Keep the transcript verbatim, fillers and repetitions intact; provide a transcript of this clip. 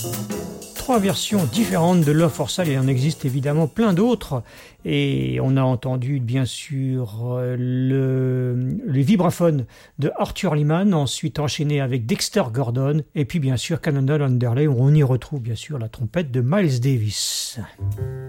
Trois versions différentes de Love for Sale, il en existe évidemment plein d'autres, et on a entendu bien sûr le, le vibraphone de Arthur Lyman, ensuite enchaîné avec Dexter Gordon, et puis bien sûr Cannonball Adderley, où on y retrouve bien sûr la trompette de Miles Davis.